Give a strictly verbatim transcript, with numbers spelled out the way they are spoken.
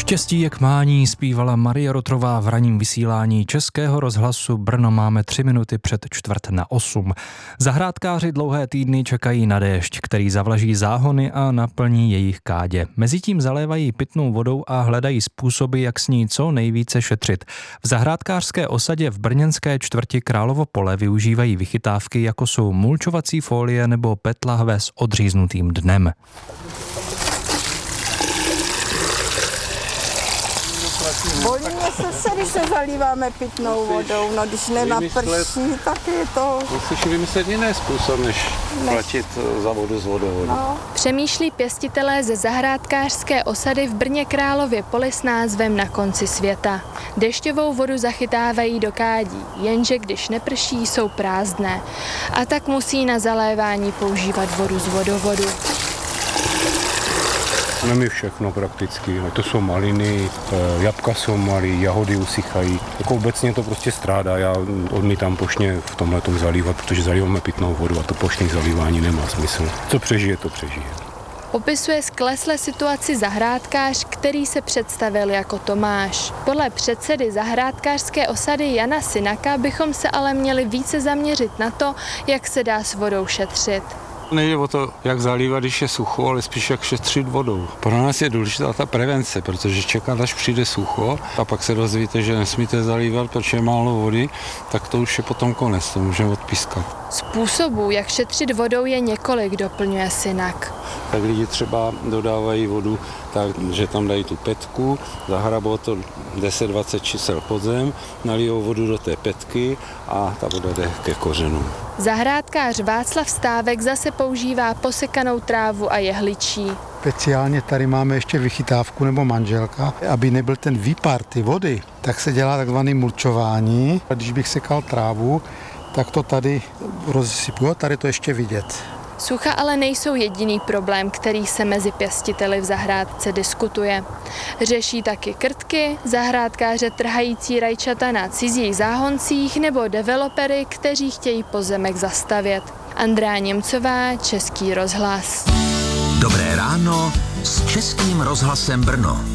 Štěstí jak mání zpívala Marie Rotrová v ranním vysílání Českého rozhlasu Brno. Máme tři minuty před čtvrt na osm. Zahrádkáři dlouhé týdny čekají na déšť, který zavlaží záhony a naplní jejich kádě. Mezitím zalévají pitnou vodou a hledají způsoby, jak s ní co nejvíce šetřit. V zahrádkářské osadě v brněnské čtvrti Královo Pole využívají vychytávky, jako jsou mulčovací folie nebo P E T lahve s odříznutým dnem. Bolí mě srdce, když se zalíváme pitnou vodou, no když nenaprší, tak je to... Musíš vymyslet jiný způsob, než platit za vodu z vodovodu. No. Přemýšlí pěstitelé ze zahrádkářské osady v Brně Králově Poli s názvem Na konci světa. Dešťovou vodu zachytávají do kádí, jenže když neprší, jsou prázdné. A tak musí na zalévání používat vodu z vodovodu. Máme všechno prakticky, to jsou maliny, jabka jsou malý, jahody usychají. Jako obecně to prostě strádá, já odmítám plošně v tomhletom zalívat, protože zalíváme pitnou vodu a to plošné zalívání nemá smysl. Co přežije, to přežije. Popisuje skleslé situaci zahrádkář, který se představil jako Tomáš. Podle předsedy zahrádkářské osady Jana Synaka bychom se ale měli více zaměřit na to, jak se dá s vodou šetřit. Nejde o to, jak zalívat, když je sucho, ale spíš jak šetřit vodou. Pro nás je důležitá ta prevence, protože čekat, až přijde sucho a pak se dozvíte, že nesmíte zalívat, protože je málo vody, tak to už je potom konec, to můžeme odpískat. Způsobů, jak šetřit vodou, je několik, doplňuje Synak. Tak lidi třeba dodávají vodu tak, že tam dají tu petku, zahrabou to deset dvacet čísel pod zem, nalijou vodu do té petky a ta voda jde ke kořenům. Zahrádkář Václav Stávek zase používá posekanou trávu a jehličí. Speciálně tady máme ještě vychytávku nebo manželka, aby nebyl ten výpar ty vody, tak se dělá takzvané mulčování. Když bych sekal trávu, tak to tady rozsypuju, tady to ještě vidět. Sucha ale nejsou jediný problém, který se mezi pěstiteli v zahrádce diskutuje. Řeší taky krtky, zahrádkáře trhající rajčata na cizích záhoncích nebo developery, kteří chtějí pozemek zastavět. Andrea Němcová, Český rozhlas. Dobré ráno s Českým rozhlasem Brno.